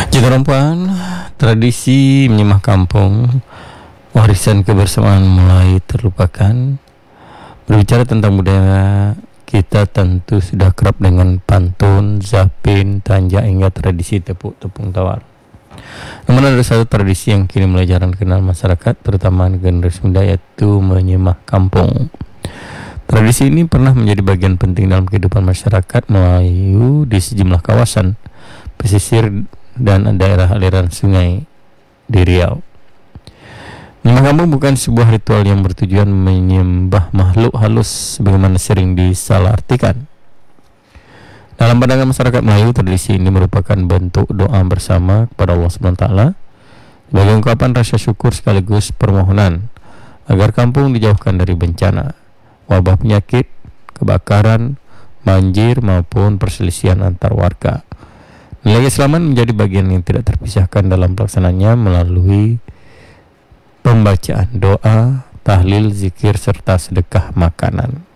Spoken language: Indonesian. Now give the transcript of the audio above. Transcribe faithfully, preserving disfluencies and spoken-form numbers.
Perempuan, tradisi menyemah kampung, warisan kebersamaan mulai terlupakan. Berbicara tentang budaya, kita tentu sudah kerap dengan pantun, zapin, tanja hingga tradisi tepuk tepung tawar. Namun ada satu tradisi yang kini mulai jarang dikenal masyarakat, terutama generasi muda, yaitu menyemah kampung. Tradisi ini pernah menjadi bagian penting dalam kehidupan masyarakat Melayu di sejumlah kawasan pesisir dan daerah aliran sungai di Riau. Menyembah kampung bukan sebuah ritual yang bertujuan menyembah makhluk halus sebagaimana sering disalahartikan. Dalam pandangan masyarakat Melayu, tradisi ini merupakan bentuk doa bersama kepada Allah subhanahu wa taala sebagai ungkapan rasa syukur sekaligus permohonan agar kampung dijauhkan dari bencana, wabah penyakit, kebakaran, banjir maupun perselisihan antar warga. Nilai keislaman menjadi bagian yang tidak terpisahkan dalam pelaksanaannya melalui pembacaan doa, tahlil, zikir, serta sedekah makanan.